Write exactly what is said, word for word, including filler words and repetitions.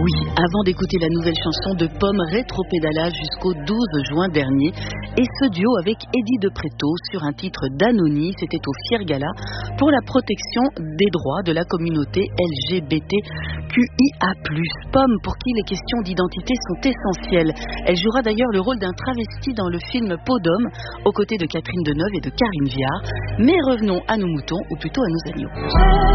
Oui, avant d'écouter la nouvelle chanson de Pomme, rétropédalage jusqu'au douze juin dernier. Et ce duo avec Eddie De Pretto sur un titre d'Anony, c'était au Fier Gala pour la protection des droits de la communauté L G B T Q I A plus. Pomme, pour qui les questions d'identité sont essentielles. Elle jouera d'ailleurs le rôle d'un travesti dans le film Peau d'homme, aux côtés de Catherine Deneuve et de Karine Viard. Mais revenons à nos moutons, ou plutôt à nos agneaux.